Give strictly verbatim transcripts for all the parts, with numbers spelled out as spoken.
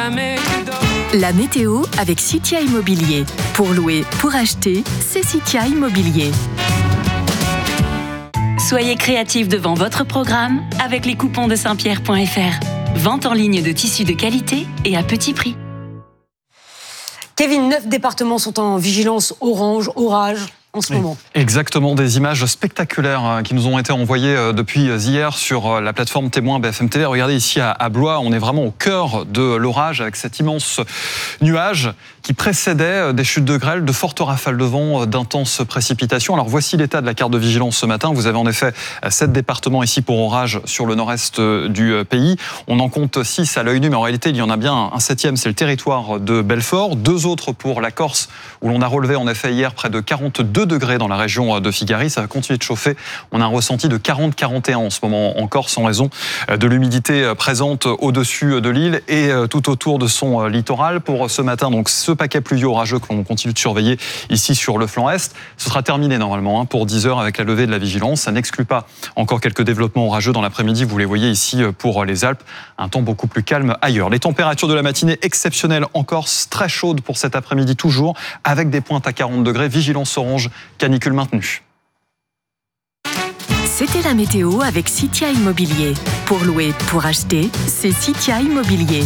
La météo avec Citia Immobilier. Pour louer, pour acheter, c'est Citia Immobilier. Soyez créatifs devant votre programme avec les coupons de saint pierre point f r. Vente en ligne de tissus de qualité et à petit prix. Kevin, neuf départements sont en vigilance orange, orage en ce moment. Exactement, des images spectaculaires qui nous ont été envoyées depuis hier sur la plateforme Témoin B F M T V. Regardez ici à Blois, on est vraiment au cœur de l'orage avec cet immense nuage qui précédait des chutes de grêle, de fortes rafales de vent, d'intenses précipitations. Alors voici l'état de la carte de vigilance ce matin. Vous avez en effet sept départements ici pour orage sur le nord-est du pays. On en compte six à l'œil nu, mais en réalité il y en a bien un septième, c'est le territoire de Belfort. Deux autres pour la Corse, où l'on a relevé en effet hier près de quarante-deux degrés dans la région de Figari. Ça va continuer de chauffer. On a un ressenti de quarante à quarante et un en ce moment en Corse en raison de l'humidité présente au-dessus de l'île et tout autour de son littoral. Pour ce matin, donc ce paquet pluvieux orageux que l'on continue de surveiller ici sur le flanc est. Ce sera terminé normalement hein, pour dix heures avec la levée de la vigilance. Ça n'exclut pas encore quelques développements orageux dans l'après-midi. Vous les voyez ici pour les Alpes. Un temps beaucoup plus calme ailleurs. Les températures de la matinée exceptionnelles en Corse, très chaudes pour cet après-midi toujours, avec des pointes à quarante degrés. Vigilance orange, canicule maintenue. C'était la météo avec Citia Immobilier. Pour louer, pour acheter, c'est Citia Immobilier.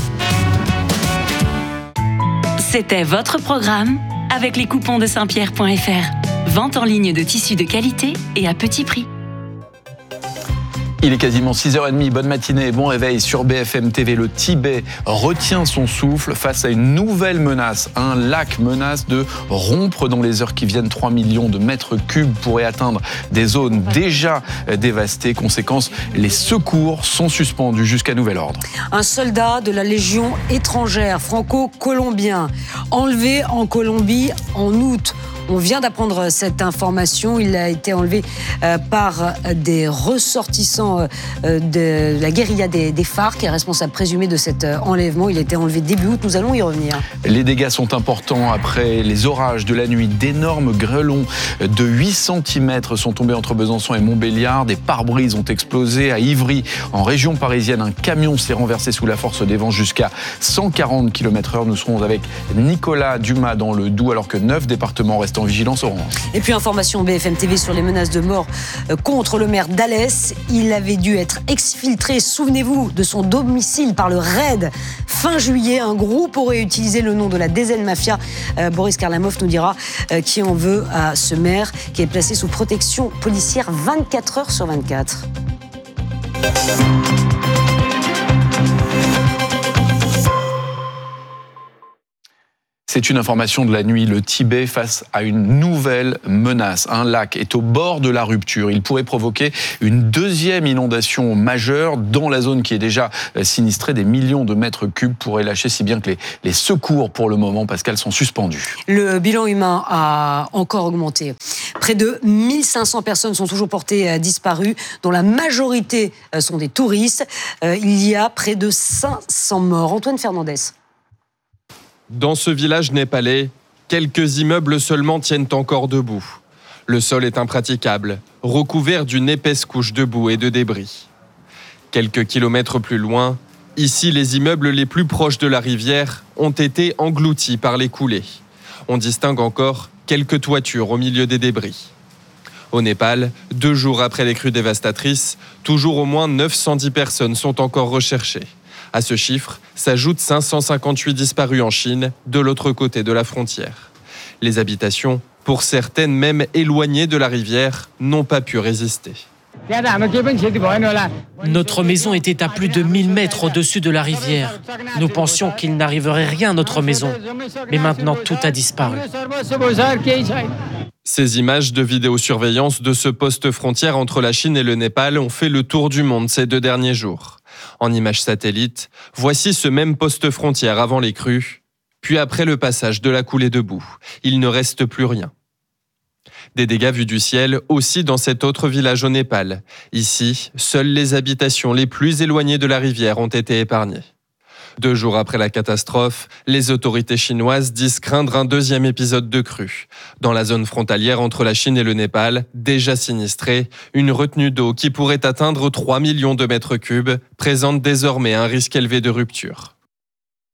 C'était votre programme avec les coupons de saint pierre point f r. Vente en ligne de tissus de qualité et à petit prix. Il est quasiment six heures trente, bonne matinée, bon réveil sur B F M T V. Le Tibet retient son souffle face à une nouvelle menace. Un lac menace de rompre dans les heures qui viennent. trois millions de mètres cubes pourraient atteindre des zones déjà dévastées. Conséquence, les secours sont suspendus jusqu'à nouvel ordre. Un soldat de la Légion étrangère franco-colombien enlevé en Colombie en août. On vient d'apprendre cette information. Il a été enlevé euh, par des ressortissants euh, de la guérilla des, des FARC, qui est responsable présumé de cet euh, enlèvement. Il a été enlevé début août. Nous allons y revenir. Les dégâts sont importants après les orages de la nuit. D'énormes grêlons de huit centimètres sont tombés entre Besançon et Montbéliard. Des pare-brises ont explosé. À Ivry, en région parisienne, un camion s'est renversé sous la force des vents jusqu'à cent quarante kilomètres heure. Nous serons avec Nicolas Dumas dans le Doubs, alors que neuf départements restent en vigilance orange. Et puis information B F M T V sur les menaces de mort contre le maire d'Alès. Il avait dû être exfiltré, souvenez-vous, de son domicile par le raid fin juillet. Un groupe aurait utilisé le nom de la D Z N Mafia. Euh, Boris Karlamov nous dira euh, qui en veut à ce maire qui est placé sous protection policière vingt-quatre heures sur vingt-quatre. C'est une information de la nuit. Le Tibet face à une nouvelle menace. Un lac est au bord de la rupture. Il pourrait provoquer une deuxième inondation majeure dans la zone qui est déjà sinistrée. Des millions de mètres cubes pourraient lâcher, si bien que les, les secours, pour le moment, Pascal, sont suspendus. Le bilan humain a encore augmenté. Près de mille cinq cents personnes sont toujours portées disparues, dont la majorité sont des touristes. Il y a près de cinq cents morts. Antoine Fernandez. Dans ce village népalais, quelques immeubles seulement tiennent encore debout. Le sol est impraticable, recouvert d'une épaisse couche de boue et de débris. Quelques kilomètres plus loin, ici les immeubles les plus proches de la rivière ont été engloutis par les coulées. On distingue encore quelques toitures au milieu des débris. Au Népal, deux jours après les crues dévastatrices, toujours au moins neuf cent dix personnes sont encore recherchées. À ce chiffre s'ajoutent cinq cent cinquante-huit disparus en Chine, de l'autre côté de la frontière. Les habitations, pour certaines même éloignées de la rivière, n'ont pas pu résister. Notre maison était à plus de mille mètres au-dessus de la rivière. Nous pensions qu'il n'arriverait rien à notre maison. Mais maintenant, tout a disparu. Ces images de vidéosurveillance de ce poste frontière entre la Chine et le Népal ont fait le tour du monde ces deux derniers jours. En images satellites, voici ce même poste frontière avant les crues, puis après le passage de la coulée de boue. Il ne reste plus rien. Des dégâts vus du ciel aussi dans cet autre village au Népal. Ici, seules les habitations les plus éloignées de la rivière ont été épargnées. Deux jours après la catastrophe, les autorités chinoises disent craindre un deuxième épisode de crue. Dans la zone frontalière entre la Chine et le Népal, déjà sinistrée, une retenue d'eau qui pourrait atteindre trois millions de mètres cubes présente désormais un risque élevé de rupture.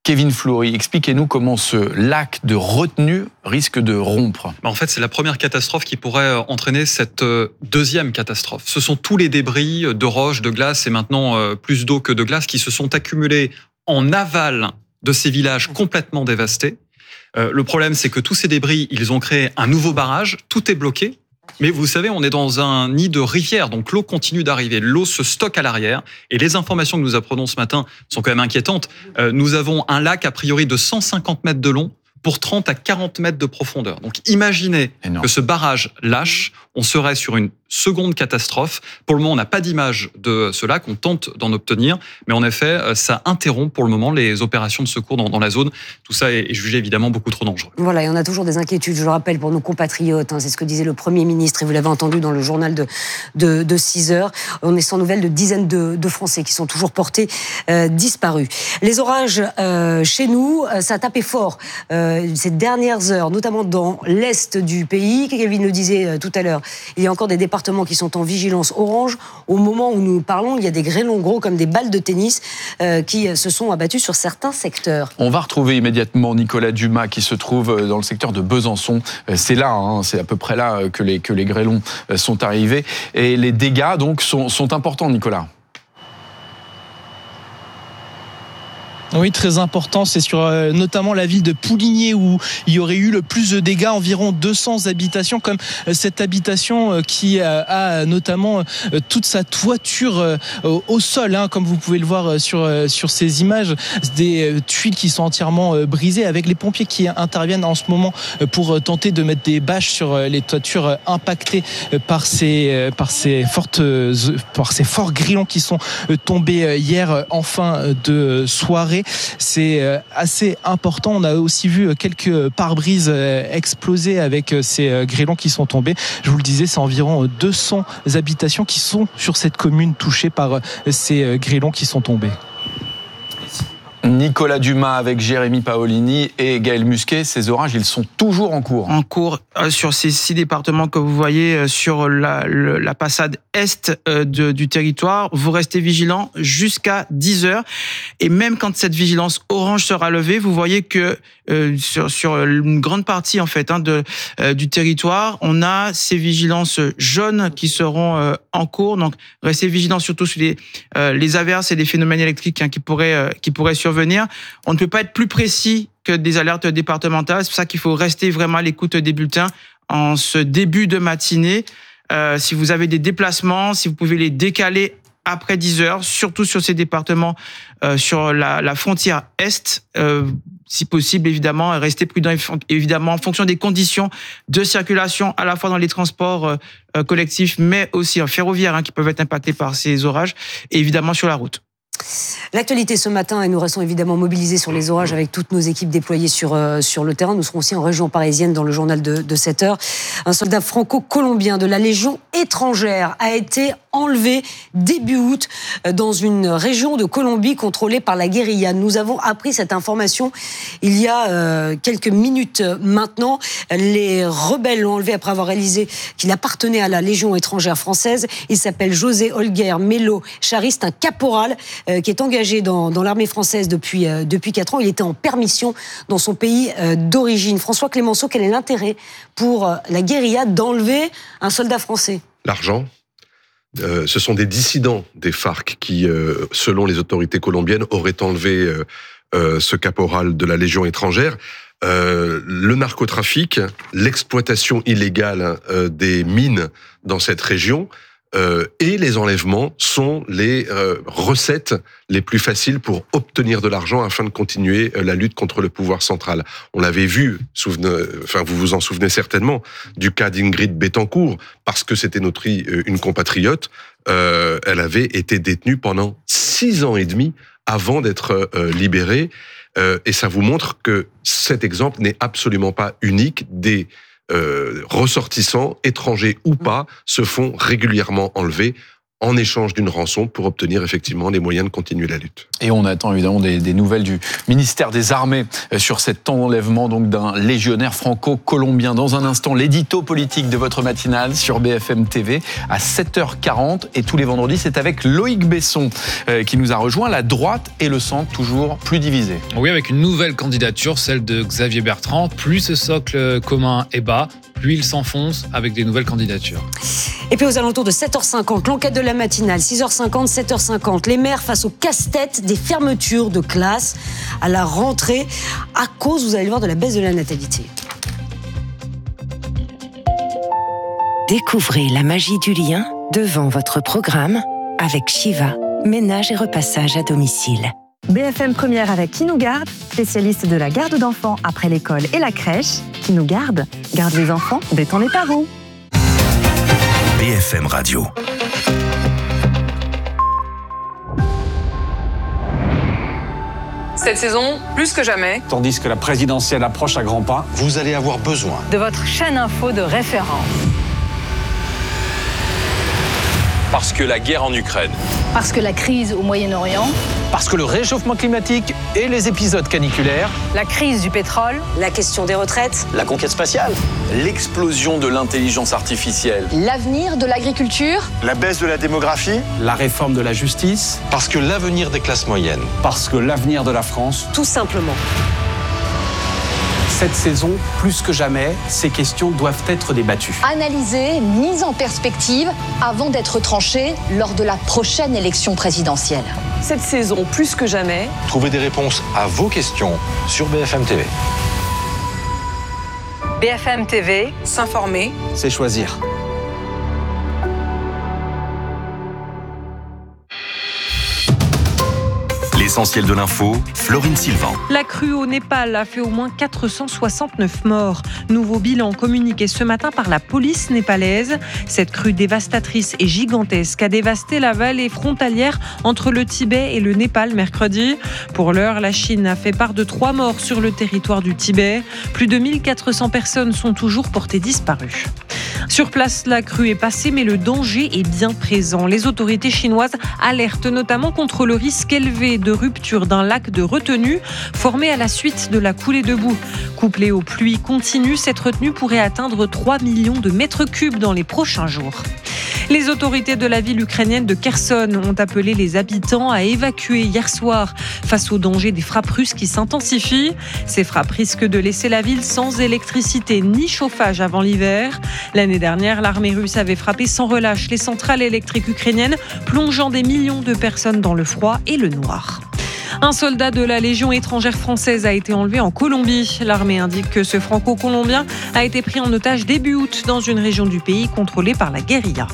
Kevin Fleury, expliquez-nous comment ce lac de retenue risque de rompre. En fait, c'est la première catastrophe qui pourrait entraîner cette deuxième catastrophe. Ce sont tous les débris de roches, de glace et maintenant plus d'eau que de glace qui se sont accumulés en aval de ces villages complètement dévastés. Le problème, c'est que tous ces débris, ils ont créé un nouveau barrage, tout est bloqué. Mais vous savez, on est dans un nid de rivière, donc l'eau continue d'arriver. L'eau se stocke à l'arrière. Et les informations que nous apprenons ce matin sont quand même inquiétantes. Euh, nous avons un lac, a priori, de cent cinquante mètres de long pour trente à quarante mètres de profondeur. Donc imaginez Énorme. que ce barrage lâche, on serait sur une seconde catastrophe. Pour le moment, on n'a pas d'image de ce lac, on tente d'en obtenir, mais en effet, ça interrompt pour le moment les opérations de secours dans, dans la zone. Tout ça est jugé évidemment beaucoup trop dangereux. Voilà, et on a toujours des inquiétudes, je le rappelle, pour nos compatriotes. Hein, c'est ce que disait le Premier ministre, et vous l'avez entendu dans le journal de, de, de six heures. On est sans nouvelles de dizaines de, de Français qui sont toujours portés euh, disparus. Les orages euh, chez nous, ça a tapé fort euh, ces dernières heures, notamment dans l'est du pays. Kevin le disait euh, tout à l'heure, il y a encore des départements qui sont en vigilance orange. Au moment où nous parlons, il y a des grêlons gros comme des balles de tennis euh, qui se sont abattus sur certains secteurs. On va retrouver immédiatement Nicolas Dumas qui se trouve dans le secteur de Besançon. C'est là, hein, c'est à peu près là que les, que les grêlons sont arrivés. Et les dégâts donc sont, sont importants, Nicolas. Oui, très important. C'est sur euh, notamment la ville de Pouligné où il y aurait eu le plus de dégâts, environ deux cents habitations, comme euh, cette habitation euh, qui euh, a notamment euh, toute sa toiture euh, au sol, hein, comme vous pouvez le voir euh, sur euh, sur ces images, des euh, tuiles qui sont entièrement euh, brisées, avec les pompiers qui interviennent en ce moment euh, pour euh, tenter de mettre des bâches sur euh, les toitures euh, impactées euh, par ces euh, par ces fortes euh, par ces forts grillons qui sont euh, tombés euh, hier euh, en fin de soirée. C'est assez important. On a aussi vu quelques pare-brises exploser avec ces grêlons qui sont tombés. Je vous le disais, c'est environ deux cents habitations qui sont sur cette commune touchées par ces grêlons qui sont tombés. Nicolas Dumas avec Jérémy Paolini et Gaël Musquet, ces orages, ils sont toujours en cours. En cours euh, sur ces six départements que vous voyez euh, sur la, le, la façade est euh, de, du territoire. Vous restez vigilants jusqu'à dix heures. Et même quand cette vigilance orange sera levée, vous voyez que euh, sur, sur une grande partie en fait hein, de, euh, du territoire, on a ces vigilances jaunes qui seront euh, en cours. Donc restez vigilants surtout sur les, euh, les averses et les phénomènes électriques hein, qui pourraient, euh, qui pourraient survenir. On ne peut pas être plus précis que des alertes départementales. C'est pour ça qu'il faut rester vraiment à l'écoute des bulletins en ce début de matinée. Euh, si vous avez des déplacements, si vous pouvez les décaler après dix heures, surtout sur ces départements, euh, sur la, la frontière Est, euh, si possible, évidemment, restez prudents, évidemment, en fonction des conditions de circulation, à la fois dans les transports euh, collectifs, mais aussi en ferroviaire, hein, qui peuvent être impactés par ces orages, et évidemment sur la route. L'actualité ce matin, et nous restons évidemment mobilisés sur les orages avec toutes nos équipes déployées sur, euh, sur le terrain. Nous serons aussi en région parisienne dans le journal de, de sept heures. Un soldat franco-colombien de la Légion étrangère a été enlevé début août dans une région de Colombie contrôlée par la guérilla. Nous avons appris cette information il y a euh, quelques minutes maintenant. Les rebelles l'ont enlevé après avoir réalisé qu'il appartenait à la Légion étrangère française. Il s'appelle José Holguer Melo Chariste, un caporal euh, qui est engagé dans, dans l'armée française depuis, euh, depuis quatre ans. Il était en permission dans son pays euh, d'origine. François Clémenceau, quel est l'intérêt pour euh, la guérilla d'enlever un soldat français ? L'argent. Euh, ce sont des dissidents des FARC qui, euh, selon les autorités colombiennes, auraient enlevé euh, euh, ce caporal de la Légion étrangère. Euh, le narcotrafic, l'exploitation illégale euh, des mines dans cette région euh, et les enlèvements sont les euh, recettes les plus faciles pour obtenir de l'argent afin de continuer la lutte contre le pouvoir central. On l'avait vu, souvenez, enfin vous vous en souvenez certainement, du cas d'Ingrid Betancourt, parce que c'était notre une compatriote. Euh, elle avait été détenue pendant six ans et demi avant d'être euh, libérée. Euh, et ça vous montre que cet exemple n'est absolument pas unique. Des euh, ressortissants, étrangers ou pas, se font régulièrement enlever en échange d'une rançon pour obtenir effectivement les moyens de continuer la lutte. Et on attend évidemment des, des nouvelles du ministère des Armées sur cet enlèvement donc d'un légionnaire franco-colombien. Dans un instant, l'édito politique de votre matinale sur B F M T V à sept heures quarante. Et tous les vendredis, c'est avec Loïc Besson euh, qui nous a rejoint. La droite et le centre toujours plus divisés. Oui, avec une nouvelle candidature, celle de Xavier Bertrand. Plus ce socle commun est bas, plus il s'enfonce avec des nouvelles candidatures. Et puis aux alentours de sept heures cinquante, l'enquête de la matinale, six heures cinquante, sept heures cinquante, les maires face au casse-tête des fermetures de classes à la rentrée à cause, vous allez le voir, de la baisse de la natalité. Découvrez la magie du lien devant votre programme avec Shiva, ménage et repassage à domicile. B F M Première avec Qui nous garde, spécialiste de la garde d'enfants après l'école et la crèche. Qui nous garde, garde les enfants, détend les parents. B F M Radio. Cette saison, plus que jamais. Tandis que la présidentielle approche à grands pas, vous allez avoir besoin de votre chaîne info de référence. Parce que la guerre en Ukraine. Parce que la crise au Moyen-Orient. Parce que le réchauffement climatique et les épisodes caniculaires. La crise du pétrole. La question des retraites. La conquête spatiale. L'explosion de l'intelligence artificielle. L'avenir de l'agriculture. La baisse de la démographie. La réforme de la justice. Parce que l'avenir des classes moyennes. Parce que l'avenir de la France. Tout simplement. Cette saison, plus que jamais, ces questions doivent être débattues. Analysées, mises en perspective, avant d'être tranchées lors de la prochaine élection présidentielle. Cette saison, plus que jamais. Trouvez des réponses à vos questions sur B F M T V. B F M T V, s'informer, c'est choisir. L'essentiel de l'info, Florine Sylvain. La crue au Népal a fait au moins quatre cent soixante-neuf morts. Nouveau bilan communiqué ce matin par la police népalaise. Cette crue dévastatrice et gigantesque a dévasté la vallée frontalière entre le Tibet et le Népal mercredi. Pour l'heure, la Chine a fait part de trois morts sur le territoire du Tibet. Plus de mille quatre cents personnes sont toujours portées disparues. Sur place, la crue est passée, mais le danger est bien présent. Les autorités chinoises alertent notamment contre le risque élevé de rupture d'un lac de retenue formé à la suite de la coulée de boue. Couplée aux pluies continues, cette retenue pourrait atteindre trois millions de mètres cubes dans les prochains jours. Les autorités de la ville ukrainienne de Kherson ont appelé les habitants à évacuer hier soir face au danger des frappes russes qui s'intensifient. Ces frappes risquent de laisser la ville sans électricité ni chauffage avant l'hiver. L'année dernière, l'armée russe avait frappé sans relâche les centrales électriques ukrainiennes, plongeant des millions de personnes dans le froid et le noir. Un soldat de la Légion étrangère française a été enlevé en Colombie. L'armée indique que ce franco-colombien a été pris en otage début août dans une région du pays contrôlée par la guérilla.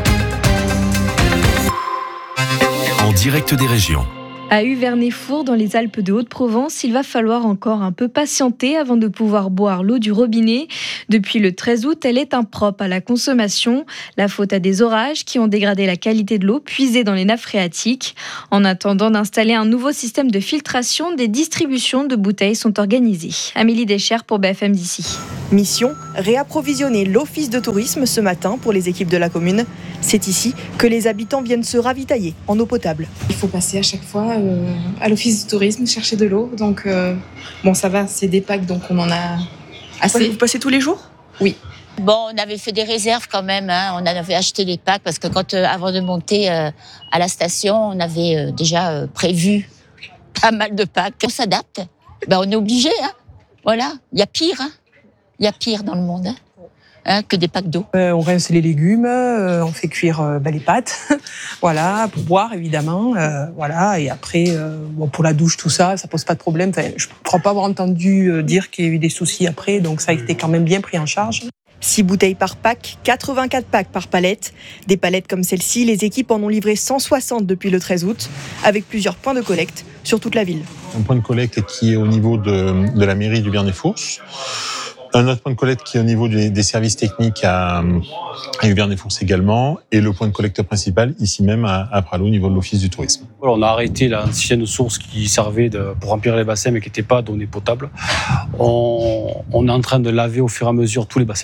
En direct des régions. À Uvernay-Four, dans les Alpes de Haute-Provence, il va falloir encore un peu patienter avant de pouvoir boire l'eau du robinet. Depuis le treize août, elle est impropre à la consommation. La faute à des orages qui ont dégradé la qualité de l'eau puisée dans les nappes phréatiques. En attendant d'installer un nouveau système de filtration, des distributions de bouteilles sont organisées. Amélie Deschères pour B F M d'ici. Mission, réapprovisionner l'office de tourisme ce matin pour les équipes de la commune. C'est ici que les habitants viennent se ravitailler en eau potable. Il faut passer à chaque fois euh, à l'office de tourisme chercher de l'eau. Donc euh, bon, ça va, c'est des packs, donc on en a assez. Vous passez tous les jours ? Oui. Bon, on avait fait des réserves quand même, hein. On avait acheté les packs parce que quand, euh, avant de monter euh, à la station, on avait euh, déjà euh, prévu pas mal de packs. On s'adapte, ben, on est obligé, hein. Voilà, il y a pire, hein. Il y a pire dans le monde, hein. Hein, que des packs d'eau. Euh, on rince les légumes, euh, on fait cuire euh, bah, les pâtes, voilà, pour boire évidemment, euh, voilà. Et après, euh, bon, pour la douche, tout ça, ça pose pas de problème. Enfin, je ne crois pas avoir entendu euh, dire qu'il y a eu des soucis après, donc ça a été quand même bien pris en charge. six bouteilles par pack, quatre-vingt-quatre packs par palette. Des palettes comme celle-ci, les équipes en ont livré cent soixante depuis le treize août, avec plusieurs points de collecte sur toute la ville. Un point de collecte qui est au niveau de, de la mairie du Uvernay-Fours. Un autre point de collecte qui est au niveau des, des services techniques à, à Uvernay-Fours également, et le point de collecte principal ici même à, à Pralot au niveau de l'office du tourisme. Voilà, on a arrêté l'ancienne source qui servait de, pour remplir les bassins mais qui n'était pas donnée potable. On, on est en train de laver au fur et à mesure tous les bassins.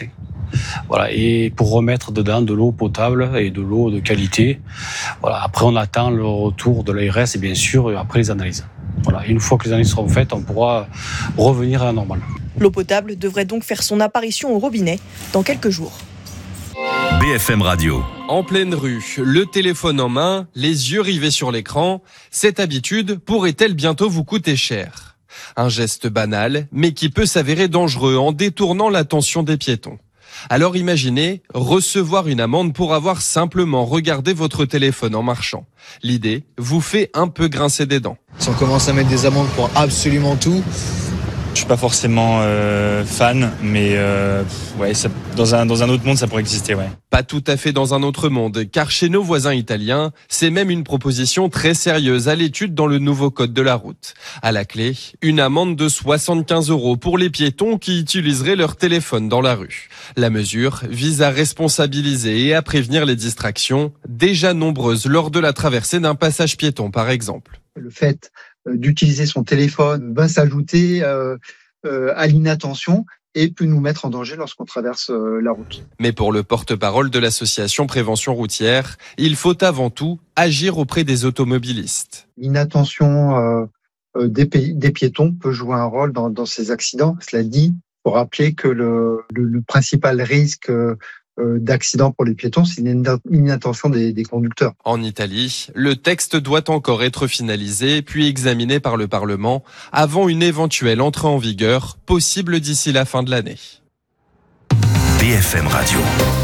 Voilà, et pour remettre dedans de l'eau potable et de l'eau de qualité. Voilà, après, on attend le retour de l'A R S et bien sûr, après les analyses. Voilà, une fois que les analyses seront faites, on pourra revenir à la normale. L'eau potable devrait donc faire son apparition au robinet dans quelques jours. B F M Radio. En pleine rue, le téléphone en main, les yeux rivés sur l'écran, cette habitude pourrait-elle bientôt vous coûter cher ? Un geste banal, mais qui peut s'avérer dangereux en détournant l'attention des piétons. Alors imaginez recevoir une amende pour avoir simplement regardé votre téléphone en marchant. L'idée vous fait un peu grincer des dents. Si on commence à mettre des amendes pour absolument tout, je suis pas forcément euh, fan, mais euh, ouais, ça, dans un dans un autre monde, ça pourrait exister, ouais. Pas tout à fait dans un autre monde, car chez nos voisins italiens, c'est même une proposition très sérieuse à l'étude dans le nouveau code de la route. À la clé, une amende de soixante-quinze euros pour les piétons qui utiliseraient leur téléphone dans la rue. La mesure vise à responsabiliser et à prévenir les distractions, déjà nombreuses lors de la traversée d'un passage piéton par exemple. Le fait d'utiliser son téléphone va s'ajouter euh, euh, à l'inattention et peut nous mettre en danger lorsqu'on traverse euh, la route. Mais pour le porte-parole de l'association Prévention routière, il faut avant tout agir auprès des automobilistes. L'inattention euh, euh, des, pi- des piétons peut jouer un rôle dans, dans ces accidents. Cela dit, il faut rappeler que le, le, le principal risque euh, d'accident pour les piétons, c'est l'inattention des, des conducteurs. En Italie, le texte doit encore être finalisé puis examiné par le Parlement avant une éventuelle entrée en vigueur, possible d'ici la fin de l'année. B F M Radio.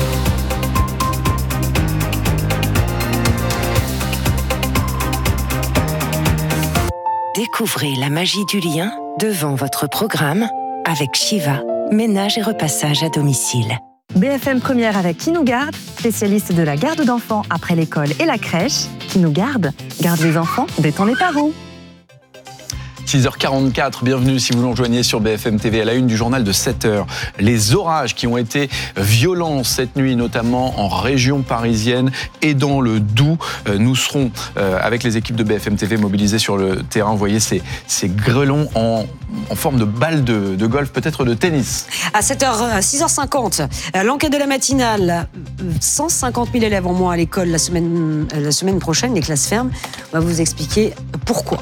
Découvrez la magie du lien devant votre programme avec Shiva, ménage et repassage à domicile. B F M Première avec Qui nous garde, spécialiste de la garde d'enfants après l'école et la crèche. Qui nous garde, garde les enfants, détend les parents. six heures quarante-quatre, bienvenue si vous nous rejoignez sur B F M T V à la une du journal de sept heures. Les orages qui ont été violents cette nuit, notamment en région parisienne et dans le Doubs. Nous serons avec les équipes de B F M T V mobilisées sur le terrain. Vous voyez ces, ces grêlons en, en forme de balle de, de golf, peut-être de tennis. À sept heures, à six heures cinquante, l'enquête de la matinale, cent cinquante mille élèves en moins à l'école la semaine, la semaine prochaine, les classes fermes. On va vous expliquer pourquoi.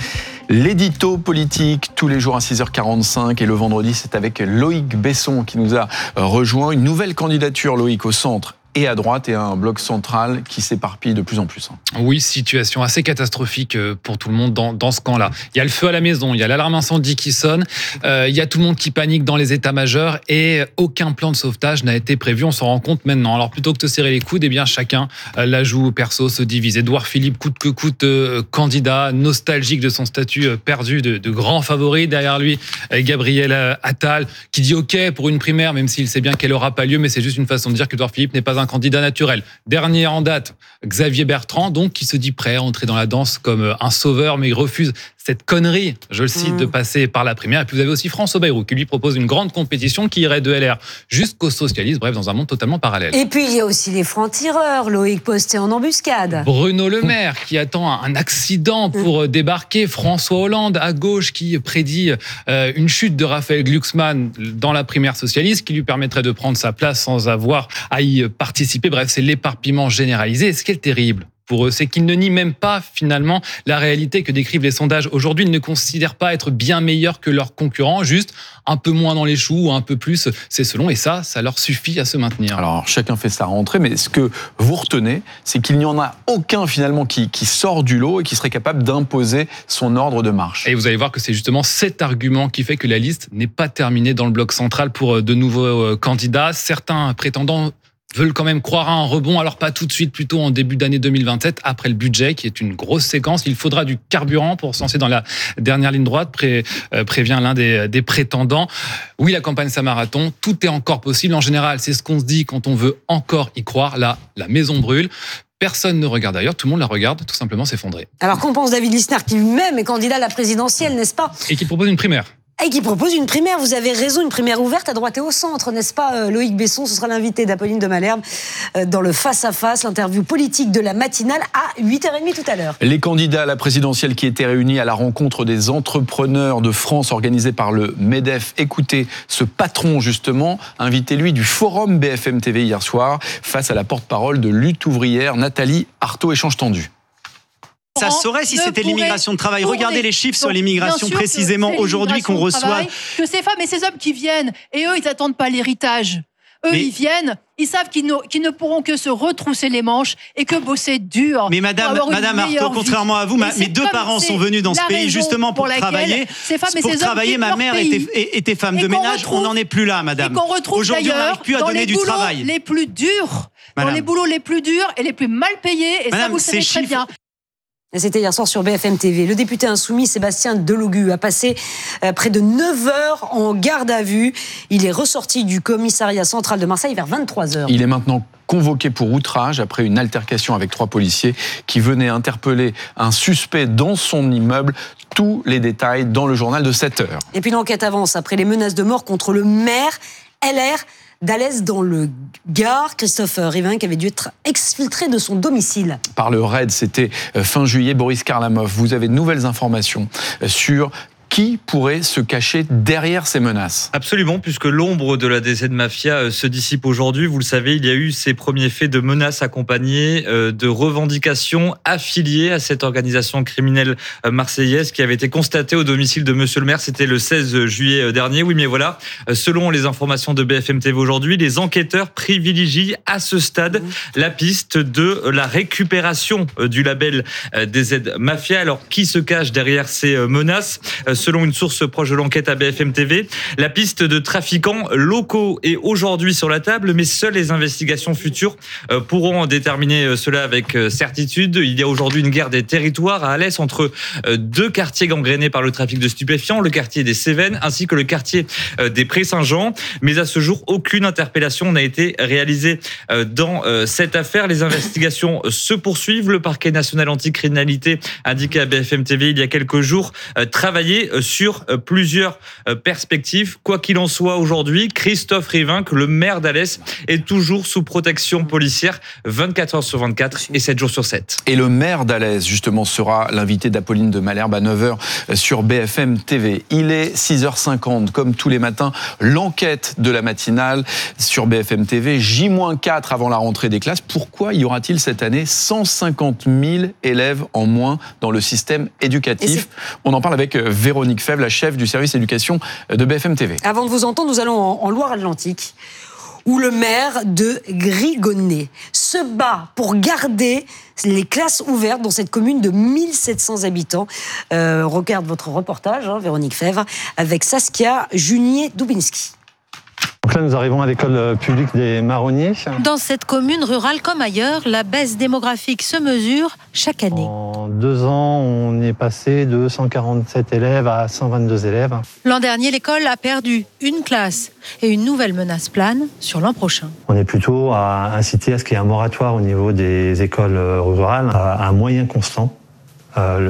L'édito politique, tous les jours à six heures quarante-cinq, et le vendredi, c'est avec Loïc Besson qui nous a rejoint. Une nouvelle candidature, Loïc, au centre et à droite, et un bloc central qui s'éparpille de plus en plus. Oui, situation assez catastrophique pour tout le monde dans, dans ce camp-là. Il y a le feu à la maison, il y a l'alarme incendie qui sonne, euh, il y a tout le monde qui panique dans les états-majors et aucun plan de sauvetage n'a été prévu, on s'en rend compte maintenant. Alors plutôt que de serrer les coudes, eh bien chacun euh, la joue perso, se divise. Édouard Philippe, coûte que coûte, euh, candidat, nostalgique de son statut euh, perdu de, de grand favori. Derrière lui, euh, Gabriel Attal, qui dit OK pour une primaire, même s'il sait bien qu'elle n'aura pas lieu, mais c'est juste une façon de dire qu'Édouard Philippe n'est pas un candidat naturel. Dernier en date, Xavier Bertrand, donc, qui se dit prêt à entrer dans la danse comme un sauveur, mais il refuse cette connerie, je le cite, mmh. de passer par la primaire. Et puis vous avez aussi François Bayrou, qui lui propose une grande compétition qui irait de L R jusqu'aux socialistes, bref, dans un monde totalement parallèle. Et puis il y a aussi les francs-tireurs, Loïc, postés en embuscade. Bruno Le Maire, qui attend un accident pour mmh. débarquer. François Hollande, à gauche, qui prédit euh, une chute de Raphaël Glucksmann dans la primaire socialiste, qui lui permettrait de prendre sa place sans avoir à y participer. Bref, c'est l'éparpillement généralisé. Et ce qui est terrible pour eux, c'est qu'ils ne nient même pas finalement la réalité que décrivent les sondages. Aujourd'hui, ils ne considèrent pas être bien meilleurs que leurs concurrents, juste un peu moins dans les choux ou un peu plus, c'est selon, et ça, ça leur suffit à se maintenir. Alors, chacun fait sa rentrée, mais ce que vous retenez, c'est qu'il n'y en a aucun finalement qui, qui sort du lot et qui serait capable d'imposer son ordre de marche. Et vous allez voir que c'est justement cet argument qui fait que la liste n'est pas terminée dans le bloc central pour de nouveaux candidats. Certains prétendants veulent quand même croire à un rebond, alors pas tout de suite, plutôt en début d'année deux mille vingt-sept, après le budget, qui est une grosse séquence. Il faudra du carburant pour se lancer dans la dernière ligne droite, pré, euh, prévient l'un des, des prétendants. Oui, la campagne, c'est un marathon, tout est encore possible. En général, c'est ce qu'on se dit quand on veut encore y croire. Là, la maison brûle. Personne ne regarde ailleurs, tout le monde la regarde tout simplement s'effondrer. Alors qu'en pense David Lisnard, qui lui-même est candidat à la présidentielle, n'est-ce pas ? Et qui propose une primaire. Et qui propose une primaire. Vous avez raison, une primaire ouverte à droite et au centre, n'est-ce pas, Loïc Besson? Ce sera l'invité d'Apolline de Malherbe dans le face-à-face, l'interview politique de la matinale à huit heures trente tout à l'heure. Les candidats à la présidentielle qui étaient réunis à la rencontre des entrepreneurs de France organisée par le MEDEF. Écoutez ce patron, justement, invité, lui, du Forum B F M T V hier soir, face à la porte-parole de Lutte ouvrière, Nathalie Arthaud. Échange tendu. Ça saurait si c'était l'immigration de travail. Regardez les chiffres sur l'immigration précisément aujourd'hui qu'on reçoit. Que ces femmes et ces hommes qui viennent, et eux, ils n'attendent pas l'héritage. Eux, mais... ils viennent, ils savent qu'ils ne, qu'ils ne pourront que se retrousser les manches et que bosser dur. Mais madame, madame Arthaud, contrairement à vous, ma, mes deux parents sont venus dans ce pays justement pour, pour travailler. Ces femmes et pour ces travailler, hommes ma mère était, était femme de ménage. Retrouve, on n'en est plus là, madame. Et qu'on retrouve aujourd'hui, on n'arrive plus à donner du travail. Les plus durs, madame. Dans les boulots les plus durs et les plus mal payés. Et madame, ça, vous le savez très bien. C'était hier soir sur B F M T V. Le député insoumis Sébastien Delogu a passé près de neuf heures en garde à vue. Il est ressorti du commissariat central de Marseille vers vingt-trois heures. Il est maintenant convoqué pour outrage après une altercation avec trois policiers qui venaient interpeller un suspect dans son immeuble. Tous les détails dans le journal de sept heures. Et puis l'enquête avance après les menaces de mort contre le maire L R d'Alès dans le Gard, Christophe Rivin, qui avait dû être exfiltré de son domicile. Par le raid, c'était fin juillet. Boris Karlamov, vous avez de nouvelles informations sur qui pourrait se cacher derrière ces menaces? Absolument, puisque l'ombre de la D Z Mafia se dissipe aujourd'hui. Vous le savez, il y a eu ces premiers faits de menaces accompagnés de revendications affiliées à cette organisation criminelle marseillaise qui avait été constatée au domicile de Monsieur le maire. C'était le seize juillet dernier. Oui, mais voilà, selon les informations de B F M T V aujourd'hui, les enquêteurs privilégient à ce stade la piste de la récupération du label D Z Mafia. Alors, qui se cache derrière ces menaces? Selon une source proche de l'enquête à B F M T V, la piste de trafiquants locaux est aujourd'hui sur la table, mais seules les investigations futures pourront déterminer cela avec certitude. Il y a aujourd'hui une guerre des territoires à Alès entre deux quartiers gangrénés par le trafic de stupéfiants, le quartier des Cévennes ainsi que le quartier des Prés-Saint-Jean. Mais à ce jour, aucune interpellation n'a été réalisée dans cette affaire. Les investigations se poursuivent. Le parquet national anticriminalité indiqué à B F M T V il y a quelques jours travailler sur plusieurs perspectives. Quoi qu'il en soit aujourd'hui, Christophe Rivin, le maire d'Alès, est toujours sous protection policière vingt-quatre heures sur vingt-quatre et sept jours sur sept. Et le maire d'Alès, justement, sera l'invité d'Apolline de Malherbe à neuf heures sur B F M T V. Il est six heures cinquante, comme tous les matins, l'enquête de la matinale sur B F M T V, J moins quatre avant la rentrée des classes. Pourquoi y aura-t-il cette année cent cinquante mille élèves en moins dans le système éducatif? On en parle avec Véronique Fèvre, la chef du service éducation de B F M T V. Avant de vous entendre, nous allons en Loire-Atlantique, où le maire de Grigonnet se bat pour garder les classes ouvertes dans cette commune de mille sept cents habitants. Euh, regarde votre reportage, hein, Véronique Fèvre, avec Saskia Junier-Dubinski. Donc là, nous arrivons à l'école publique des Marronniers. Dans cette commune rurale comme ailleurs, la baisse démographique se mesure chaque année. En deux ans, on est passé de cent quarante-sept élèves à cent vingt-deux élèves. L'an dernier, l'école a perdu une classe et une nouvelle menace plane sur l'an prochain. On est plutôt à inciter à ce qu'il y ait un moratoire au niveau des écoles rurales à un moyen constant. Euh,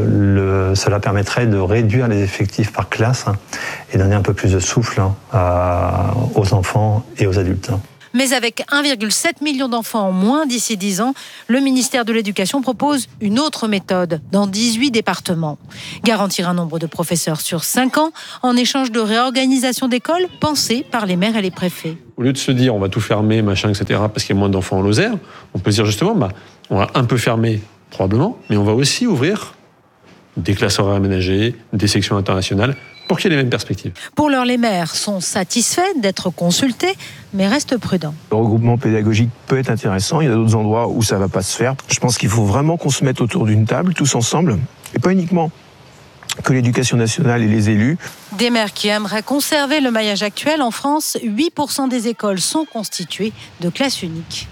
le, le, cela permettrait de réduire les effectifs par classe hein, et donner un peu plus de souffle hein, à, aux enfants et aux adultes. Mais avec un virgule sept million d'enfants en moins d'ici dix ans, le ministère de l'Éducation propose une autre méthode dans dix-huit départements. Garantir un nombre de professeurs sur cinq ans en échange de réorganisation d'écoles pensée par les maires et les préfets. Au lieu de se dire on va tout fermer, machin, et cetera, parce qu'il y a moins d'enfants en Lozère, on peut se dire justement bah, on va un peu fermer probablement, mais on va aussi ouvrir des classes horaires aménagées, des sections internationales, pour qu'il y ait les mêmes perspectives. Pour l'heure, les maires sont satisfaits d'être consultés, mais restent prudents. Le regroupement pédagogique peut être intéressant, il y a d'autres endroits où ça ne va pas se faire. Je pense qu'il faut vraiment qu'on se mette autour d'une table, tous ensemble, et pas uniquement que l'éducation nationale et les élus. Des maires qui aimeraient conserver le maillage actuel. En France, huit pour cent des écoles sont constituées de classes uniques.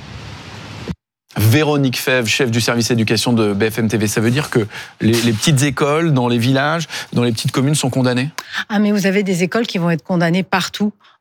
Véronique Fèvre, chef du service éducation de B F M T V. Ça veut dire que les, les petites écoles dans les villages, dans les petites communes sont condamnées ? Ah mais vous avez des écoles qui vont être condamnées partout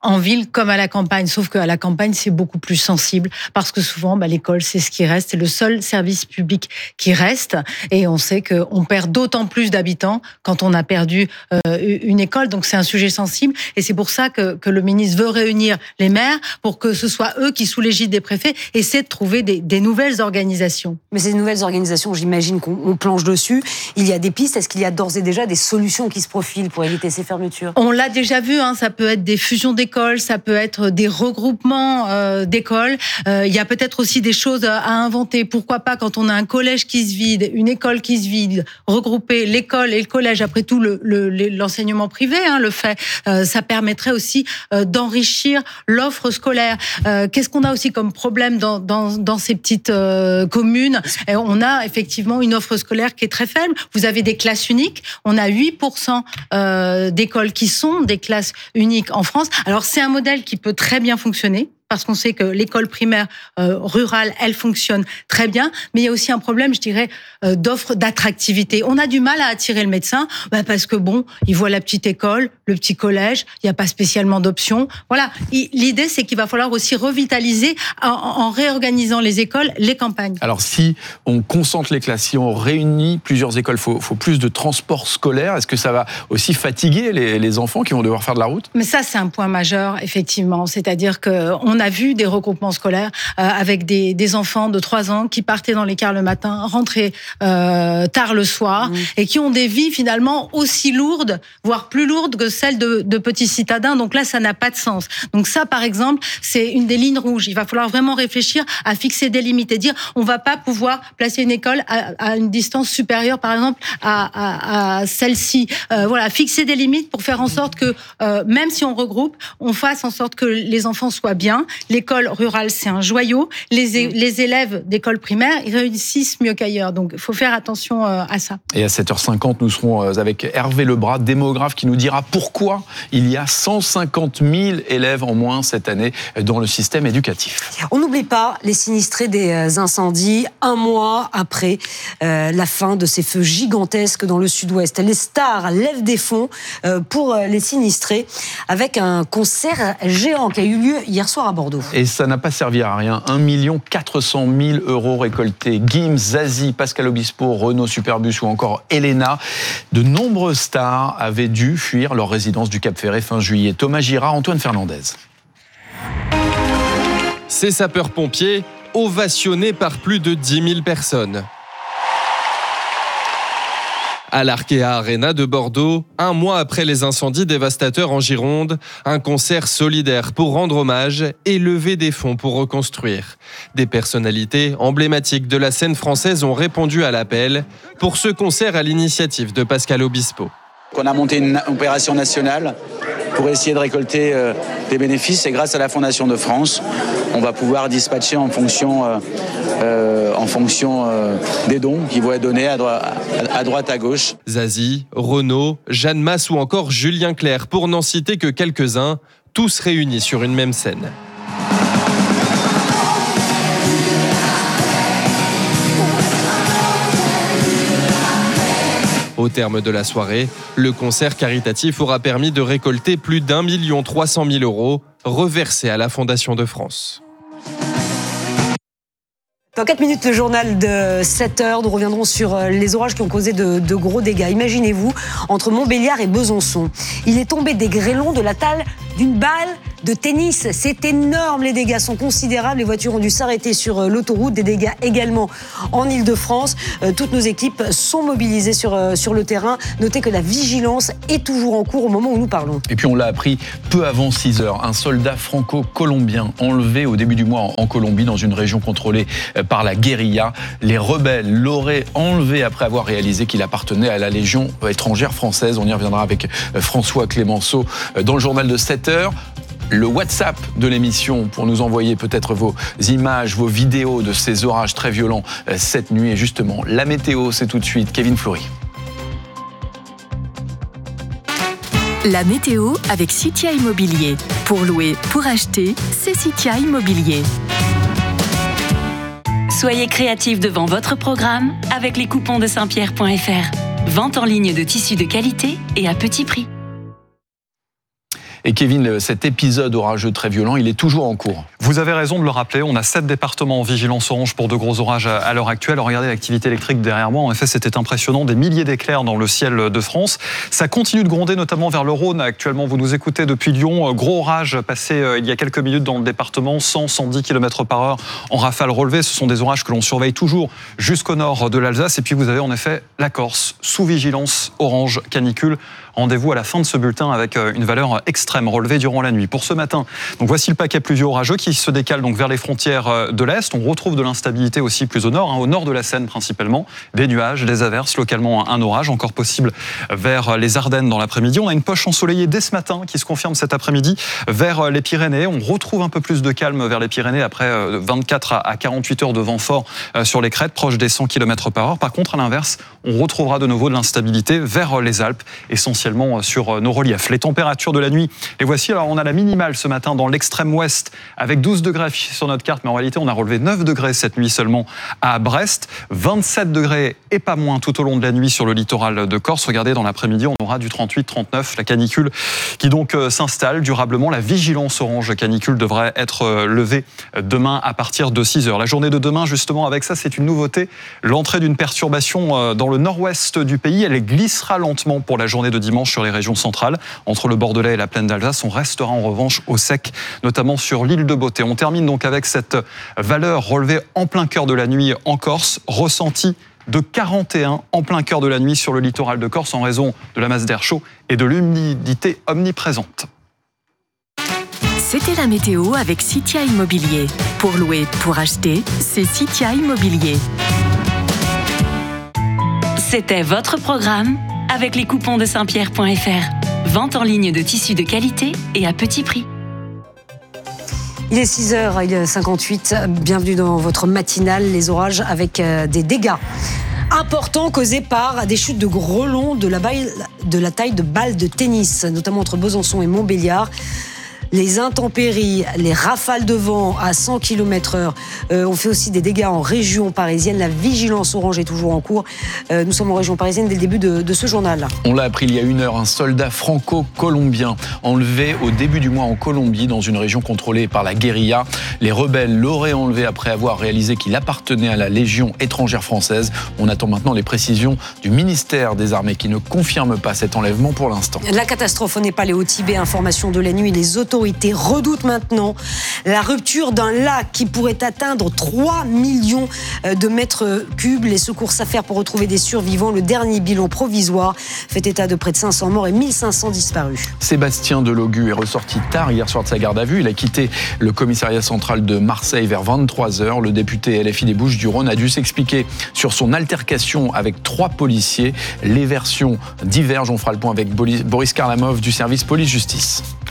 en ville comme à la campagne, sauf qu'à la campagne, c'est beaucoup plus sensible parce que souvent, bah, l'école, c'est ce qui reste, c'est le seul service public qui reste. Et on sait qu'on perd d'autant plus d'habitants quand on a perdu euh, une école. Donc, c'est un sujet sensible. Et c'est pour ça que, que le ministre veut réunir les maires pour que ce soit eux qui, sous l'égide des préfets, essaient de trouver des, des nouvelles organisations. Mais ces nouvelles organisations, j'imagine qu'on on planche dessus. Il y a des pistes. Est-ce qu'il y a d'ores et déjà des solutions qui se profilent pour éviter ces fermetures? On l'a déjà vu, hein, ça peut être des fusions d'écoles, ça peut être des regroupements euh, d'écoles. Euh, il y a peut-être aussi des choses à inventer. Pourquoi pas, quand on a un collège qui se vide, une école qui se vide, regrouper l'école et le collège, après tout le, le, l'enseignement privé hein, le fait, euh, ça permettrait aussi euh, d'enrichir l'offre scolaire. Euh, qu'est-ce qu'on a aussi comme problème dans, dans, dans ces petites euh, communes? Et on a effectivement une offre scolaire qui est très faible. Vous avez des classes uniques. On a huit pour cent euh, d'écoles qui sont des classes uniques en France. Alors, c'est un modèle qui peut très bien fonctionner, parce qu'on sait que l'école primaire euh, rurale, elle fonctionne très bien, mais il y a aussi un problème, je dirais, euh, d'offre d'attractivité. On a du mal à attirer le médecin, bah parce que bon, il voit la petite école, le petit collège, il n'y a pas spécialement d'options. Voilà, il, l'idée, c'est qu'il va falloir aussi revitaliser, en, en réorganisant les écoles, les campagnes. Alors, si on concentre les classes, si on réunit plusieurs écoles, il faut, faut plus de transport scolaire. Est-ce que ça va aussi fatiguer les, les enfants qui vont devoir faire de la route? Mais ça, c'est un point majeur, effectivement. C'est-à-dire qu'on a vu des regroupements scolaires euh, avec des, des enfants de trois ans qui partaient dans les cars le matin, rentraient euh, tard le soir, mmh. et qui ont des vies finalement aussi lourdes, voire plus lourdes que celles de, de petits citadins. Donc là, ça n'a pas de sens. Donc ça, par exemple, c'est une des lignes rouges. Il va falloir vraiment réfléchir à fixer des limites et dire on ne va pas pouvoir placer une école à, à une distance supérieure, par exemple, à, à, à celle-ci. Euh, voilà, fixer des limites pour faire en sorte que, euh, même si on regroupe, on fasse en sorte que les enfants soient bien. L'école rurale, c'est un joyau. Les, les élèves d'école primaire, ils réussissent mieux qu'ailleurs. Donc, il faut faire attention à ça. Et à sept heures cinquante, nous serons avec Hervé Lebras, démographe, qui nous dira pourquoi il y a cent cinquante mille élèves en moins cette année dans le système éducatif. On n'oublie pas les sinistrés des incendies, un mois après euh, la fin de ces feux gigantesques dans le sud-ouest. Les stars lèvent des fonds euh, pour les sinistrés avec un concert géant qui a eu lieu hier soir à Bordeaux. Et ça n'a pas servi à rien. un million quatre cent mille euros récoltés. Gims, Zazie, Pascal Obispo, Renaud Superbus ou encore Elena. De nombreuses stars avaient dû fuir leur résidence du Cap-Ferré fin juillet. Thomas Girard, Antoine Fernandez. Ces sapeurs-pompiers ovationnés par plus de dix mille personnes. À l'Arkea Arena de Bordeaux, un mois après les incendies dévastateurs en Gironde, un concert solidaire pour rendre hommage et lever des fonds pour reconstruire. Des personnalités emblématiques de la scène française ont répondu à l'appel pour ce concert à l'initiative de Pascal Obispo. On a monté une opération nationale pour essayer de récolter euh, des bénéfices et grâce à la Fondation de France, on va pouvoir dispatcher en fonction, euh, euh, en fonction euh, des dons qui vont être donnés à, dro- à droite, à gauche. Zazie, Renaud, Jeanne Masse ou encore Julien Clerc, pour n'en citer que quelques-uns, tous réunis sur une même scène. Au terme de la soirée, le concert caritatif aura permis de récolter plus d'un million trois cent mille euros reversés à la Fondation de France. Dans quatre minutes, le journal de sept heures, nous reviendrons sur les orages qui ont causé de, de gros dégâts. Imaginez-vous, entre Montbéliard et Besançon, il est tombé des grêlons de la taille d'une balle de tennis. C'est énorme, les dégâts sont considérables. Les voitures ont dû s'arrêter sur l'autoroute. Des dégâts également en Ile-de-France. Toutes nos équipes sont mobilisées sur, sur le terrain. Notez que la vigilance est toujours en cours au moment où nous parlons. Et puis on l'a appris peu avant six heures. Un soldat franco-colombien enlevé au début du mois en Colombie, dans une région contrôlée par la guérilla. Les rebelles l'auraient enlevé après avoir réalisé qu'il appartenait à la Légion étrangère française. On y reviendra avec François Clémenceau dans le journal de sept heures. Le WhatsApp de l'émission pour nous envoyer peut-être vos images, vos vidéos de ces orages très violents cette nuit. Et justement, la météo, c'est tout de suite Kevin Fleury. La météo avec Citia Immobilier. Pour louer, pour acheter, c'est Citia Immobilier. Soyez créatifs devant votre programme avec les coupons de saint pierre point f r. Vente en ligne de tissus de qualité et à petit prix. Et Kevin, cet épisode orageux très violent, il est toujours en cours. Vous avez raison de le rappeler, on a sept départements en vigilance orange pour de gros orages à l'heure actuelle. Regardez l'activité électrique derrière moi, en effet c'était impressionnant, des milliers d'éclairs dans le ciel de France. Ça continue de gronder notamment vers le Rhône. Actuellement, vous nous écoutez depuis Lyon, gros orage passé il y a quelques minutes dans le département, cent à cent dix kilomètres par heure en rafale relevée. Ce sont des orages que l'on surveille toujours jusqu'au nord de l'Alsace. Et puis vous avez en effet la Corse, sous vigilance orange canicule. Rendez-vous à la fin de ce bulletin avec une valeur extrême relevée durant la nuit. Pour ce matin, donc voici le paquet pluvieux orageux qui se décale donc vers les frontières de l'Est. On retrouve de l'instabilité aussi plus au nord, hein, au nord de la Seine principalement. Des nuages, des averses, localement un orage encore possible vers les Ardennes dans l'après-midi. On a une poche ensoleillée dès ce matin qui se confirme cet après-midi vers les Pyrénées. On retrouve un peu plus de calme vers les Pyrénées après vingt-quatre à quarante-huit heures de vent fort sur les crêtes, proche des cent kilomètres par heure. Par contre, à l'inverse, on retrouvera de nouveau de l'instabilité vers les Alpes, essentiellement sur nos reliefs. Les températures de la nuit, les voici. Alors, on a la minimale ce matin dans l'extrême ouest avec douze degrés affichés sur notre carte, mais en réalité, on a relevé neuf degrés cette nuit seulement à Brest, vingt-sept degrés et pas moins tout au long de la nuit sur le littoral de Corse. Regardez, dans l'après-midi, on aura du trente-huit trente-neuf, la canicule qui donc s'installe durablement. La vigilance orange canicule devrait être levée demain à partir de six heures. La journée de demain, justement, avec ça, c'est une nouveauté. L'entrée d'une perturbation dans le nord-ouest du pays, elle glissera lentement pour la journée de dimanche sur les régions centrales. Entre le Bordelais et la plaine d'Alsace, on restera en revanche au sec, notamment sur l'île de Beauté. On termine donc avec cette valeur relevée en plein cœur de la nuit en Corse, ressentie de quarante et un en plein cœur de la nuit sur le littoral de Corse en raison de la masse d'air chaud et de l'humidité omniprésente. C'était la météo avec Citia Immobilier. Pour louer, pour acheter, c'est Citia Immobilier. C'était votre programme avec les coupons de saint pierre point f r. Vente en ligne de tissus de qualité et à petit prix. Il est six heures cinquante-huit. Bienvenue dans votre matinale. Les orages avec des dégâts importants causés par des chutes de grelons de la, baille, de la taille de balles de tennis, notamment entre Besançon et Montbéliard. Les intempéries, les rafales de vent à cent kilomètres heure. Euh, on fait aussi des dégâts en région parisienne. La vigilance orange est toujours en cours. Euh, nous sommes en région parisienne dès le début de, de ce journal. On l'a appris il y a une heure. Un soldat franco-colombien enlevé au début du mois en Colombie, dans une région contrôlée par la guérilla. Les rebelles l'auraient enlevé après avoir réalisé qu'il appartenait à la Légion étrangère française. On attend maintenant les précisions du ministère des Armées qui ne confirme pas cet enlèvement pour l'instant. La catastrophe au Népal et au Tibet. Information de la nuit. Les autorités redoutent maintenant la rupture d'un lac qui pourrait atteindre trois millions de mètres cubes. Les secours s'affairent pour retrouver des survivants. Le dernier bilan provisoire fait état de près de cinq cents morts et mille cinq cents disparus. Sébastien Delogu est ressorti tard hier soir de sa garde à vue. Il a quitté le commissariat central de Marseille vers vingt-trois heures. Le député L F I des Bouches-du-Rhône a dû s'expliquer sur son altercation avec trois policiers. Les versions divergent. On fera le point avec Boris Karlamov du service police-justice.